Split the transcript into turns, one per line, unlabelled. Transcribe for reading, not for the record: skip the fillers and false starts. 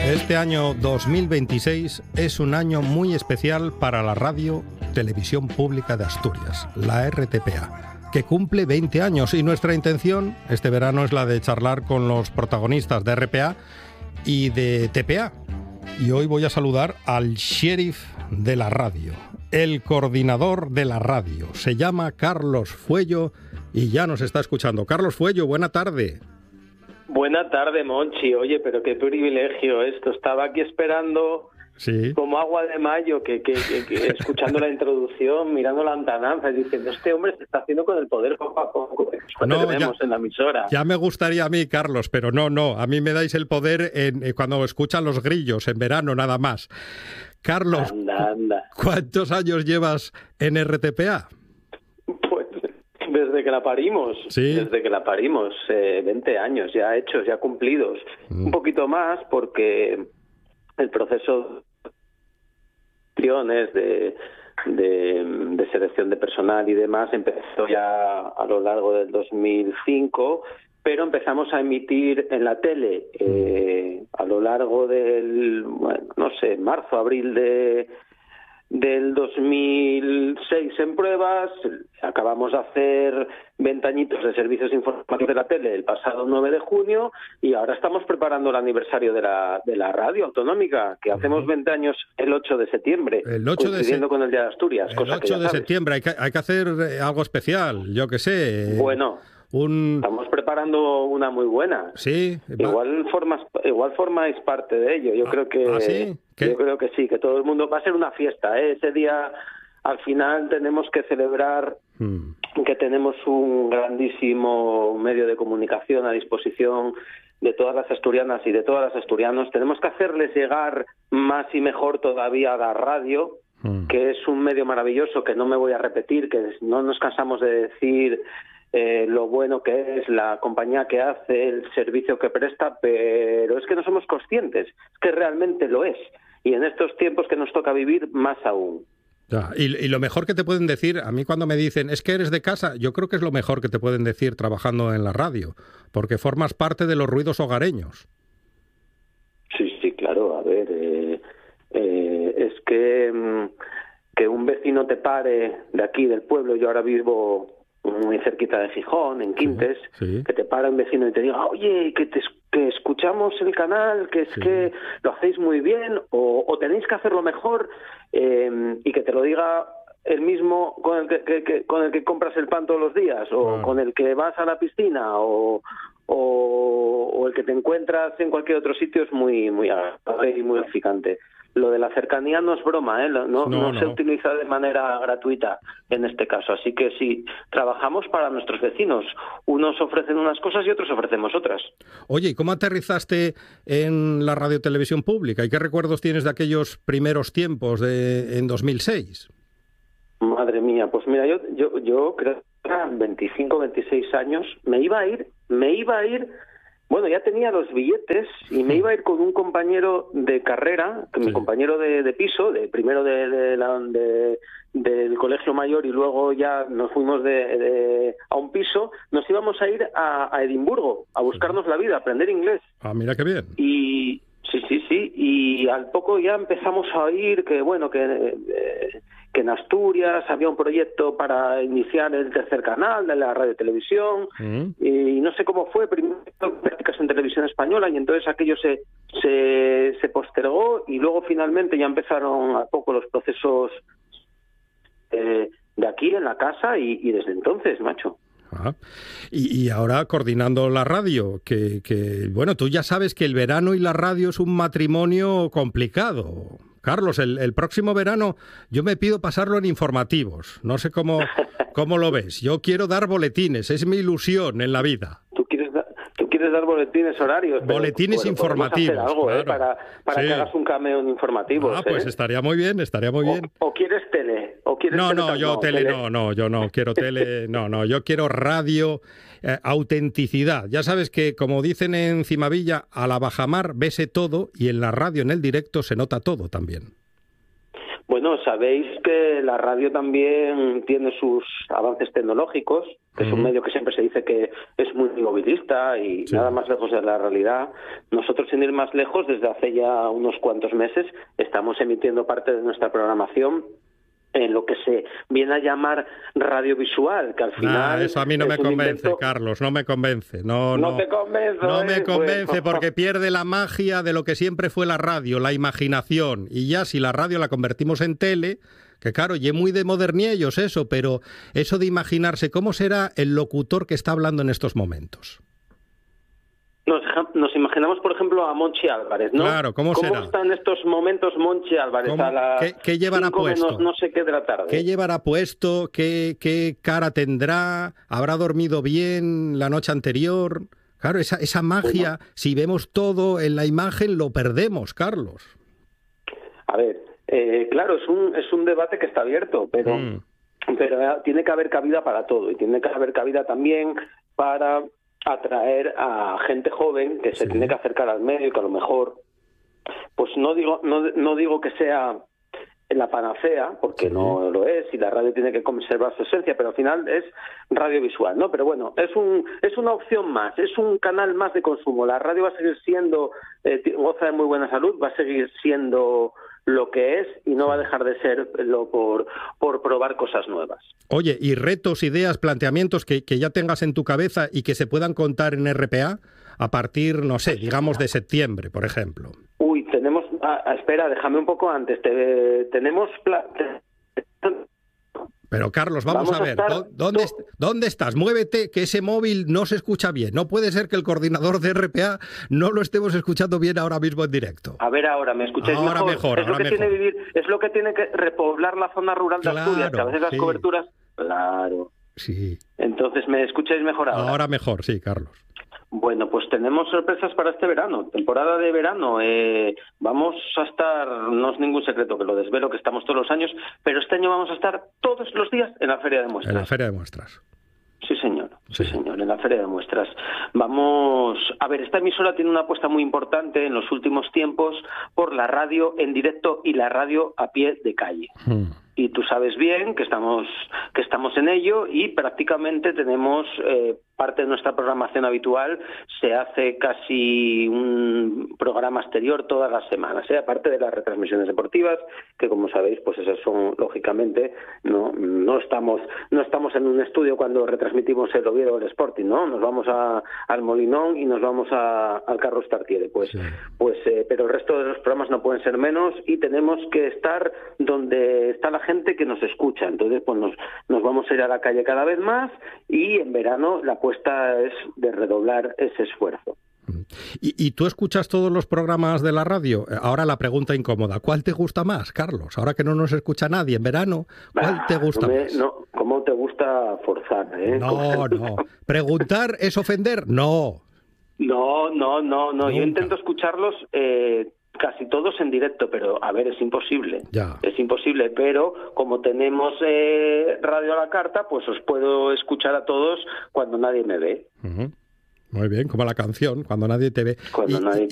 Este año 2026 es un año muy especial para la Radio Televisión Pública de Asturias, la RTPA, que cumple 20 años, y nuestra intención este verano es la de charlar con los protagonistas de RPA y de TPA. Y hoy voy a saludar al sheriff de la radio, el coordinador de la radio. Se llama Carlos Fuello y ya nos está escuchando. Carlos Fuello, buena tarde.
Buena tarde, Monchi. Oye, pero qué privilegio esto. Estaba aquí esperando, sí, como agua de mayo, que escuchando la introducción, mirando la antananza y diciendo, este hombre se está haciendo con el poder poco a poco. No, tenemos en la emisora.
Ya me gustaría a mí, Carlos, pero no. A mí me dais el poder cuando escuchan los grillos, en verano nada más. Carlos, anda. ¿Cuántos años llevas en RTPA?
Desde que la parimos,
¿sí?
Desde que la parimos, 20 años ya hechos, ya cumplidos. Un poquito más porque el proceso de selección de personal y demás empezó ya a lo largo del 2005, pero empezamos a emitir en la tele a lo largo del, marzo, abril del 2006 en pruebas. Acabamos de hacer 20 añitos de servicios informativos de la tele el pasado 9 de junio y ahora estamos preparando el aniversario de la radio autonómica, que hacemos 20 años el 8 de septiembre, coincidiendo con el Día de Asturias.
El 8 de septiembre, hay que hacer algo especial, yo qué sé.
Bueno, estamos preparando una muy buena.
Sí.
Igual formáis parte de ello. Yo creo que
¿sí?
Yo creo que sí, que todo el mundo va a ser una fiesta, ¿eh? Ese día, al final, tenemos que celebrar que tenemos un grandísimo medio de comunicación a disposición de todas las asturianas y de todos los asturianos. Tenemos que hacerles llegar más y mejor todavía a la radio, que es un medio maravilloso, que no me voy a repetir, que no nos cansamos de decir lo bueno que es, la compañía que hace, el servicio que presta, pero es que no somos conscientes, es que realmente lo es. Y en estos tiempos que nos toca vivir, más aún.
Ya, y lo mejor que te pueden decir, a mí cuando me dicen, es que eres de casa, yo creo que es lo mejor que te pueden decir trabajando en la radio, porque formas parte de los ruidos hogareños.
Sí, claro, a ver, es que un vecino te pare de aquí, del pueblo, yo ahora vivo muy cerquita de Gijón, en Quintes, sí. Que te para un vecino y te diga, oye, que escuchamos el canal, que es que lo hacéis muy bien, o tenéis que hacerlo mejor, y que te lo diga el mismo con el que compras el pan todos los días, o con el que vas a la piscina, o el que te encuentras en cualquier otro sitio, es muy agradable y muy edificante. Lo de la cercanía no es broma, no se utiliza de manera gratuita en este caso. Así que sí, trabajamos para nuestros vecinos. Unos ofrecen unas cosas y otros ofrecemos otras.
Oye, ¿y cómo aterrizaste en la radiotelevisión pública? ¿Y qué recuerdos tienes de aquellos primeros tiempos en 2006?
Madre mía, pues mira, yo creo que eran 25, 26 años. Me iba a ir... Bueno, ya tenía los billetes y me iba a ir con un compañero de carrera, mi compañero de piso, primero del colegio mayor, y luego ya nos fuimos a un piso. Nos íbamos a ir a Edimburgo a buscarnos la vida, a aprender inglés.
Ah, mira qué bien.
Y sí, y al poco ya empezamos a oír que en Asturias había un proyecto para iniciar el tercer canal de la radiotelevisión, y no sé cómo fue, primero prácticas en televisión española, y entonces aquello se postergó, y luego finalmente ya empezaron a poco los procesos de aquí en la casa, y desde entonces, macho.
Y ahora coordinando la radio, que tú ya sabes que el verano y la radio es un matrimonio complicado. Carlos, el próximo verano yo me pido pasarlo en informativos. No sé cómo lo ves. Yo quiero dar boletines, es mi ilusión en la vida.
¿Tú quieres dar boletines horarios?
Boletines informativos.
Hacer algo,
claro.
Para que hagas un cameo en informativos.
Pues estaría muy bien.
¿O quieres tele?
Yo no quiero tele, yo quiero radio, autenticidad. Ya sabes que, como dicen en Cimavilla, a la bajamar vese todo, y en la radio, en el directo, se nota todo también.
Bueno, sabéis que la radio también tiene sus avances tecnológicos, que es un medio que siempre se dice que es muy movilista y nada más lejos de la realidad. Nosotros, sin ir más lejos, desde hace ya unos cuantos meses, estamos emitiendo parte de nuestra programación en lo que se viene a llamar radiovisual, que al final...
eso a mí no me convence,
invento...
Carlos, no me convence. No
te convenzo,
no me convence
bueno.
Porque pierde la magia de lo que siempre fue la radio, la imaginación. Y ya si la radio la convertimos en tele, que claro, y muy de moderniellos eso, pero eso de imaginarse, ¿cómo será el locutor que está hablando en estos momentos?
Nos imaginamos, por ejemplo, a Monchi Álvarez, ¿no?
Claro, ¿cómo será?
¿Cómo está en estos momentos Monchi Álvarez a las
¿Qué llevará
5
puesto?
menos no sé qué de la tarde?
¿Qué llevará puesto? ¿Qué cara tendrá? ¿Habrá dormido bien la noche anterior? Claro, esa magia, si vemos todo en la imagen, lo perdemos, Carlos.
A ver, claro, es un debate que está abierto, pero tiene que haber cabida para todo y tiene que haber cabida también para atraer a gente joven que se tiene que acercar al medio y que a lo mejor, pues no digo que sea la panacea, porque no lo es, y la radio tiene que conservar su esencia, pero al final es radiovisual, ¿no? Pero bueno, es una opción más, es un canal más de consumo. La radio va a seguir siendo, goza de muy buena salud, va a seguir siendo lo que es y no va a dejar de serlo por probar cosas nuevas.
Oye, ¿y retos, ideas, planteamientos que ya tengas en tu cabeza y que se puedan contar en RPA a partir, no sé, digamos de septiembre, por ejemplo?
Uy, tenemos... espera, déjame un poco antes. Tenemos...
Pero Carlos, vamos a ver, ¿dónde estás? Muévete, que ese móvil no se escucha bien. No puede ser que el coordinador de RPA no lo estemos escuchando bien ahora mismo en directo.
A ver ahora, ¿me escucháis mejor? Es lo que tiene que repoblar la zona rural de Asturias, que a veces las coberturas... Claro.
Sí.
Entonces, ¿me escucháis mejor ahora?
Ahora mejor, sí, Carlos.
Bueno, pues tenemos sorpresas para este verano, temporada de verano. Vamos a estar, no es ningún secreto que lo desvelo, que estamos todos los años, pero este año vamos a estar todos los días en la Feria de Muestras.
En la Feria de Muestras.
Sí, señor, en la Feria de Muestras. Vamos, a ver, esta emisora tiene una apuesta muy importante en los últimos tiempos por la radio en directo y la radio a pie de calle. Y tú sabes bien que estamos en ello y prácticamente tenemos parte de nuestra programación habitual, se hace casi un programa exterior todas las semanas, aparte de las retransmisiones deportivas, que como sabéis, pues esas son, lógicamente, no estamos en un estudio cuando retransmitimos el Oviedo o el Sporting, ¿no? Nos vamos al Molinón y nos vamos al Carlos Tartiere, pero el resto de los programas no pueden ser menos y tenemos que estar donde está la gente que nos escucha. Entonces, pues nos vamos a ir a la calle cada vez más y en verano la apuesta es de redoblar ese esfuerzo.
¿Y tú escuchas todos los programas de la radio? Ahora la pregunta incómoda, ¿cuál te gusta más, Carlos? Ahora que no nos escucha nadie en verano, ¿cuál te gusta más?
¿Cómo te gusta forzar?
No. ¿Preguntar es ofender? No.
No. Yo intento escucharlos casi todos en directo, pero a ver, es imposible.
Ya.
Es imposible, pero como tenemos radio a la carta, pues os puedo escuchar a todos cuando nadie me ve.
Uh-huh. Muy bien, como la canción, cuando nadie te ve.